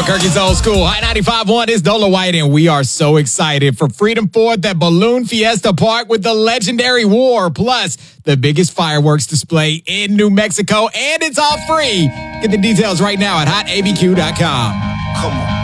Albuquerque's Old School. High 95.1 is Dola White, and we are so excited for Freedom 4th at Balloon Fiesta Park with the legendary War, plus the biggest fireworks display in New Mexico, and it's all free. Get the details right now at hotabq.com. Come on.